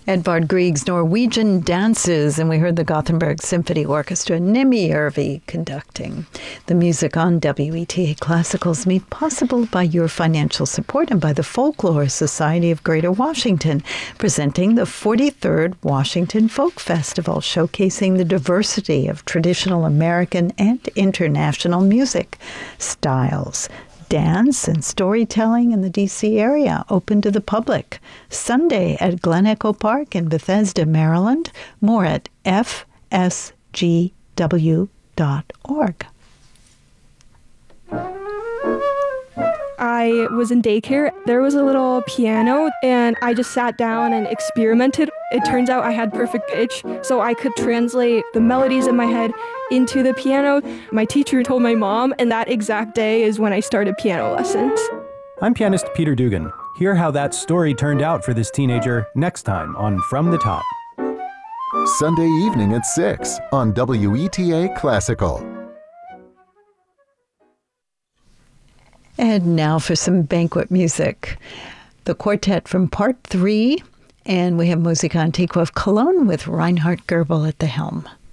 Edvard Grieg's Norwegian Dances, and we heard the Gothenburg Symphony Orchestra, Nimi Irvi, conducting. The music on WETA Classical is made possible by your financial support and by the Folklore Society of Greater Washington, presenting the 43rd Washington Folk Festival, showcasing the diversity of traditional American and international music styles. Dance and storytelling in the D.C. area, open to the public. Sunday at Glen Echo Park in Bethesda, Maryland. More at fsgw.org. I was in daycare. There was a little piano, and I just sat down and experimented. It turns out I had perfect pitch, so I could translate the melodies in my head into the piano. My teacher told my mom, and that exact day is when I started piano lessons. I'm pianist Peter Dugan. Hear how that story turned out for this teenager next time on From the Top. Sunday evening at 6 on WETA Classical. And now for some banquet music. The quartet from Part 3, and we have Musica Antiqua of Cologne with Reinhard Goebel at the helm.